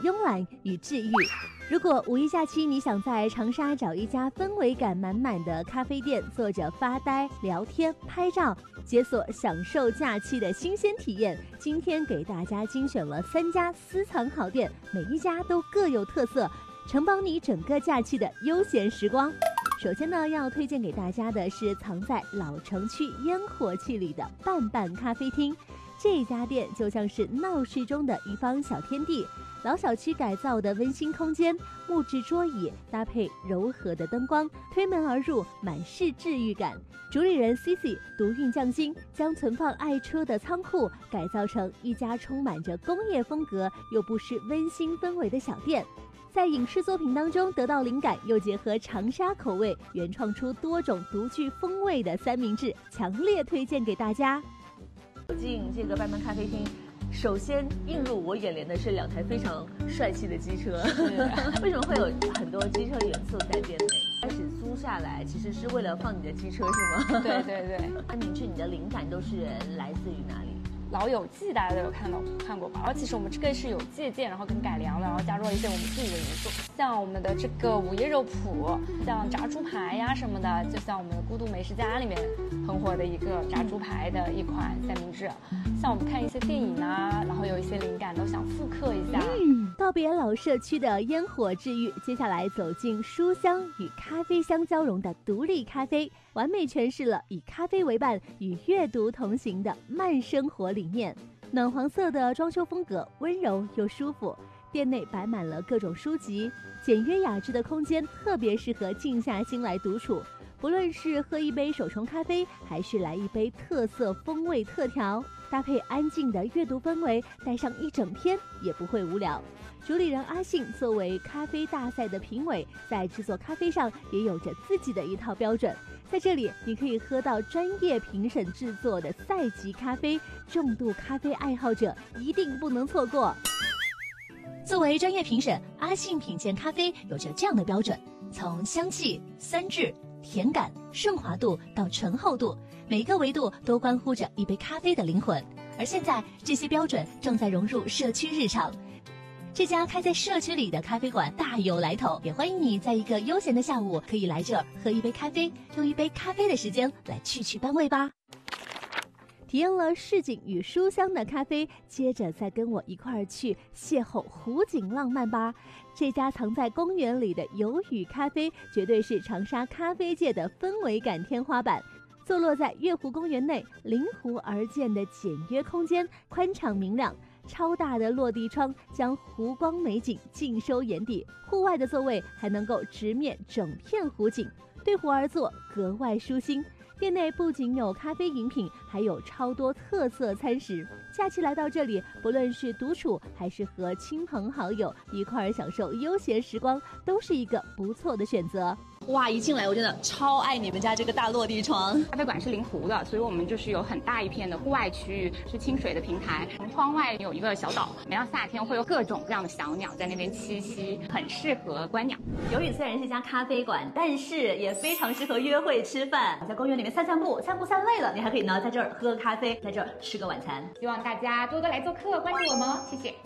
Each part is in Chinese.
慵懒与治愈。如果五一假期你想在长沙找一家氛围感满满的咖啡店，坐着发呆、聊天、拍照，解锁享受假期的新鲜体验，今天给大家精选了3家私藏好店，每一家都各有特色，承包你整个假期的悠闲时光。首先呢，要推荐给大家的是藏在老城区烟火气里的半半咖啡厅。这家店就像是闹市中的一方小天地，老小区改造的温馨空间，木质桌椅搭配柔和的灯光，推门而入，满是治愈感。主理人 Cici 独运匠心，将存放爱车的仓库改造成一家充满着工业风格又不失温馨氛围的小店。在影视作品当中得到灵感，又结合长沙口味，原创出多种独具风味的三明治，强烈推荐给大家。走进这个半半咖啡厅，首先映入我眼帘的是2台非常帅气的机车。为什么会有很多机车元素在店内？开始租下来其实是为了放你的机车是吗？ 对对对。 三明治你的灵感都是来自于哪里？ 老友记大家都有看过吧？然后其实我们这个是有借鉴，然后跟改良的，然后加入了一些我们自己的元素，像我们的这个午夜肉脯，像炸猪排呀什么的，就像我们的孤独美食家里面很火的一个炸猪排的一款三明治。像我们看一些电影啊，然后有一些灵感都想复刻一下。告别老社区的烟火治愈，接下来走进书香与咖啡香交融的独立咖啡，完美诠释了以咖啡为伴与阅读同行的慢生活理念。暖黄色的装修风格温柔又舒服，店内摆满了各种书籍，简约雅致的空间特别适合静下心来独处。不论是喝一杯手冲咖啡，还是来一杯特色风味特调，搭配安静的阅读氛围，待上一整天也不会无聊。主理人阿信作为咖啡大赛的评委，在制作咖啡上也有着自己的一套标准。在这里，你可以喝到专业评审制作的赛级咖啡，重度咖啡爱好者一定不能错过。作为专业评审，阿信品鉴咖啡有着这样的标准：从香气、酸质、甜感、顺滑度到醇厚度，每个维度都关乎着一杯咖啡的灵魂。而现在，这些标准正在融入社区日常。这家开在社区里的咖啡馆大有来头，也欢迎你在一个悠闲的下午可以来这儿喝一杯咖啡，用一杯咖啡的时间来去班味吧。体验了市井与书香的咖啡，接着再跟我一块儿去邂逅湖景浪漫吧。这家藏在公园里的有雨咖啡，绝对是长沙咖啡界的氛围感天花板。坐落在月湖公园内，临湖而建的简约空间，宽敞明亮。超大的落地窗将湖光美景尽收眼底，户外的座位还能够直面整片湖景，对湖而坐格外舒心。店内不仅有咖啡饮品，还有超多特色餐食。假期来到这里，不论是独处还是和亲朋好友一块儿享受悠闲时光，都是一个不错的选择。哇，一进来我真的超爱你们家这个大落地窗。 咖啡馆是临湖的，所以我们就是有很大一片的户外区域，是清水的平台，从窗外有一个小岛，每到夏天会有各种各样的小鸟在那边栖息，很适合观鸟。 有雨虽然是一家咖啡馆，但是也非常适合约会吃饭，在公园里面散步散累了，你还可以呢在这儿喝个咖啡，在这儿吃个晚餐。 希望大家多多来做客，关注我们哦，谢谢。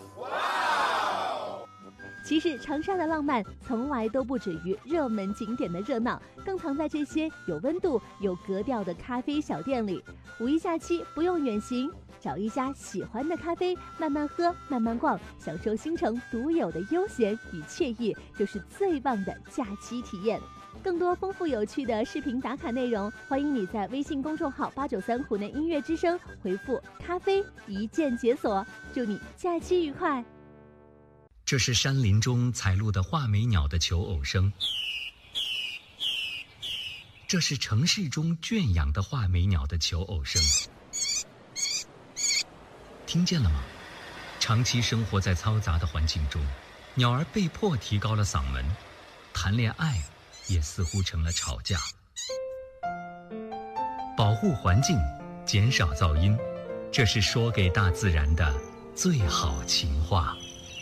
其实长沙的浪漫从来都不止于热门景点的热闹，更藏在这些有温度有格调的咖啡小店里。五一假期不用远行，找一家喜欢的咖啡，慢慢喝慢慢逛，享受新城独有的悠闲与惬意，就是最棒的假期体验。更多丰富有趣的视频打卡内容，欢迎你在微信公众号893湖南音乐之声回复咖啡一键解锁，祝你假期愉快。 这是山林中采录的画眉鸟的求偶声，这是城市中圈养的画眉鸟的求偶声。听见了吗？长期生活在嘈杂的环境中，鸟儿被迫提高了嗓门，谈恋爱也似乎成了吵架。保护环境，减少噪音，这是说给大自然的最好情话。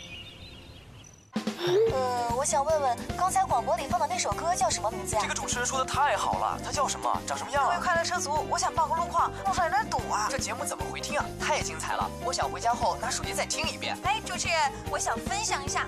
我想问问，刚才广播里放的那首歌叫什么名字呀？ 这个主持人说的太好了，它叫什么？长什么样啊？ 各位快乐车族，我想报个路况，路上有点堵啊。 这节目怎么回听啊？太精彩了！我想回家后拿手机再听一遍。 哎，主持人，我想分享一下